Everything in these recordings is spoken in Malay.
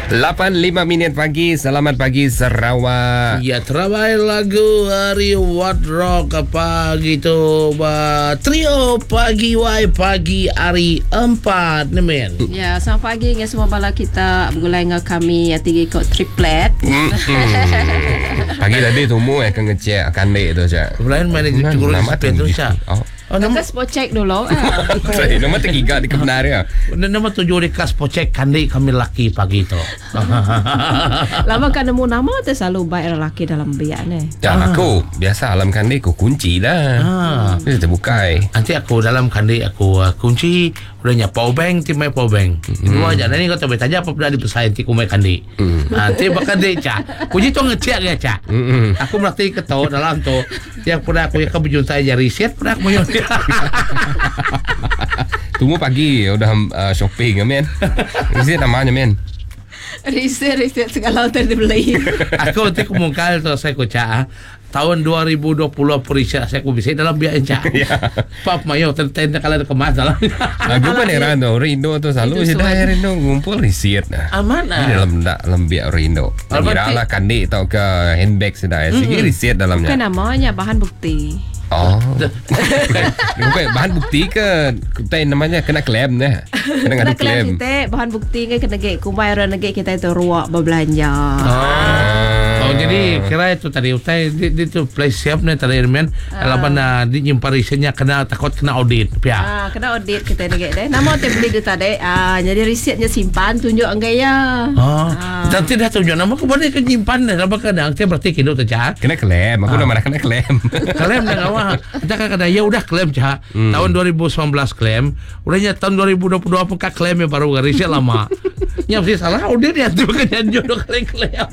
8.05 minit pagi. Selamat pagi Sarawak. Ya, terabai lagu hari What Rock pagi tu trio pagi pagi hari 4 ni men. Ya, selamat pagi dengan semua bala kita bergulai dengan kami yang tinggi kot triplet. Pagi tadi tumu akan ngecek kandek tu Cak. Lain mana cukup respect tu Cak. Oh, nama spot check dulu. Nama tergiga di kebenaran. Nama tujuh di kas pocek kandek kami laki pagi tu. Lama kan nemu nama tu selalu baik lelaki dalam biak ni. Ya, aku biasa alam kandek aku kunci dah. Dia terbukai. Nanti aku dalam kandek aku kunci udahnya power bank timai power bank. Dua aja nanti kau tahu tanya apa pernah dipesan nanti aku main kandek. Nanti bakal dek Cak. Kunci tu ngecek ya Cak. Aku berarti ketau dalam tu yang pernah aku yang kebujung saya riset pernah aku menyuruh. Tunggu pagi udah shopping men. Ini namanya men. Riset segala terbeli. Aku nanti kemungkinan tu saya kocak tahun 2020 periset saya ku bisa dalam biaya Cak. Pap mayo tentang kalau kemas dalam. Aku kan heran tu Rindo tu selalu sudah Rindo ngumpul riset nah. Aman Ini dalam biak Rindo. Kira lah kandek atau ke handbag sudah. Segi riset dalamnya. Bukan namanya bahan bukti. Oh, bukan bahan bukti ke? Kita namanya kena klaim dah. Kena ngadu klaim. Kita bahan bukti kan kena get kumai orang negeri kita itu ruak berbelanja. Oh, jadi kira itu tadi utai itu play siap nih tadi men. Lapan di nyimpan risetnya kena takut kena audit. Ya. Kena audit kita negeri deh. Nama tu beli tu tadi. Jadi risetnya simpan tunjuk anggai ya. Nanti dah tunjuk nama aku boleh ke nyimpan dah. Lama kadang saya berarti kilo tu Cak. Kena klaim. Aku nama kena klaim. Klaim dah awak. Kita kadang ya udah klaim Cak. Tahun 2019 klaim. Udahnya tahun 2022 pun kak klaim yang baru riset lama. Ya mesti salah audit ya tu kan jodoh klaim.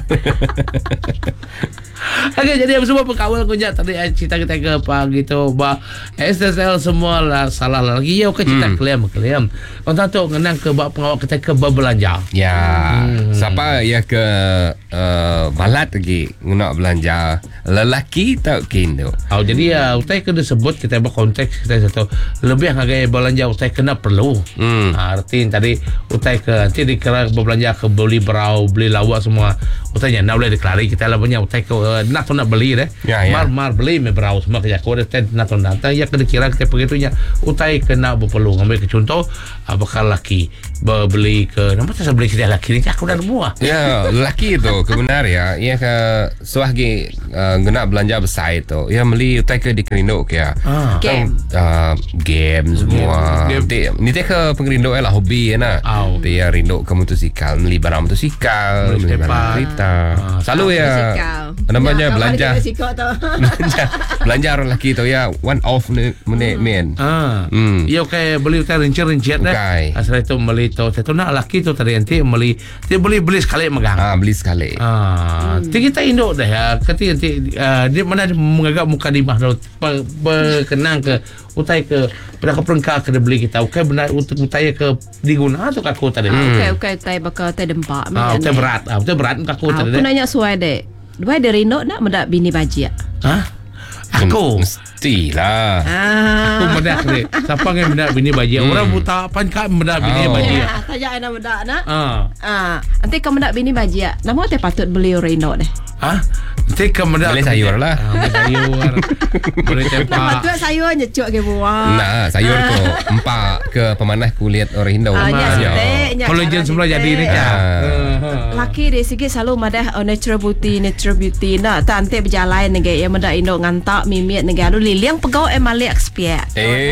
Okey, jadi semua pekawal kunjak tadi cerita kita ke pagi tu SSL semua lah salah lagi ya ke cerita klaim. Orang tu ngenang ke pengawal kita ke berbelanja. Ya, siapa ya ke balat lagi nak belanja lelaki tak kini. Jadi ya utai kena sebut kita berkonteks kita satu lebih harga belanja utai kena perlu. Artinya tadi utai ke nanti dikira berbelanja ke beli berau beli lawak semua utainya nak boleh dikelari kita lah punya utai ke nak beli deh. Mar beli me berau semua kerja kau dah nak datang ya kena kira kita begitunya utai kena berperlu ambil ke contoh bakal laki beli ke nama saya beli kita laki ni aku dah semua. Ya laki tu kebenar ya ia ke suahgi guna belanja besar itu ya beli utai ke di Kerindo ya. Game semua. Ni teh ke pengerindo lah hobi ya nak. Dia rindo ke motosikal beli barang motosikal beli barang kereta. Selalu ya namanya belanja orang lelaki tu ya one off men. Ya kayak beli utai rincet dah. Asal itu beli tu saya tu nak lelaki tu tadi nanti beli sekali megang. Beli sekali. Kita Indo dah ya. Ketika nanti dia mana mengagak muka di mah berkenang ke utai ke berapa perengkak kena beli kita ukai benar untuk utai ke diguna tu kaku tadi. Ukai utai bakal utai dempak. Utai berat kaku tadi. Aku nanya suai dek. Dua dari Rindo nak mendak bini bajia. Aku mestilah. Aku mendak deh. Siapa yang mendak bini bajia? Orang buta pankak mendak bini bajia. Tanya anak mendak nak. Nanti kau mendak bini bajia. Nama teh patut beli Rindo deh. Nanti kau mendak beli sayur lah. Sayur. Boleh cepat. Patut sayur nyecuk ke buah. Nah, sayur tu empak ke pemanah kulit orang Indo. Kolagen semula jadi ni Cak. Laki dia sikit selalu madah natural beauty nak tak nanti berjalan negeri yang mendak Indo ngantak mimit negeri lu liliang pegau malik expiat.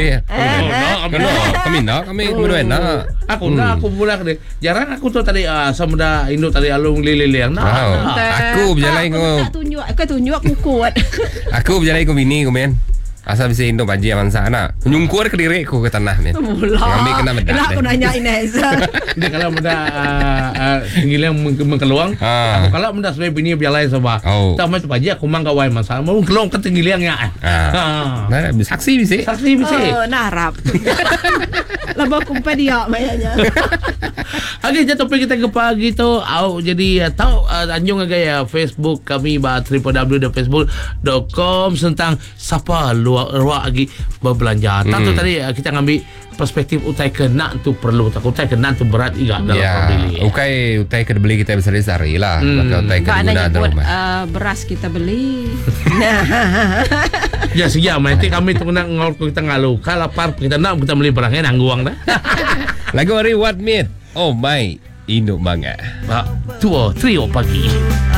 Kami berdua nak. Aku budak deh. Jarang aku tu tadi sama Indo tadi alung liliang. Aku berjalan tunjuk aku kuat. Aku berjalan ke bini men. Asal bisa Indo baju amansa nak. Nyungkur ke diri ku ke tanah men. Ngambil kena medak. Kenapa aku nanya Ineza? Dia kalau medak tinggilah mengkeluang. Aku kalau medak sebagai bini berjalan sama. Tak macam baju aku mang kawai masa. Mau keluang ke tinggilangnya. Nah, saksi bisa. Narap. Labah kumpai dia mayanya. Okey, jatuh pergi kita ke pagi tu. Jadi tahu anjung agak ya Facebook kami www.facebook.com tentang siapa luar ruak lagi berbelanja. Tentu tadi kita ngambil perspektif utai kena tu perlu, tak utai kena tu berat juga dalam pembeli. Utai kena beli kita besar-besari lah. Maka utai kena guna dalam rumah. Beras kita beli. Ya sejak nanti kami tu nak ngol kita ngalu. Kalau lapar kita nak kita beli barangnya nangguang dah. Lagu hari what meat? Oh my, induk bangga. 2 3 pagi.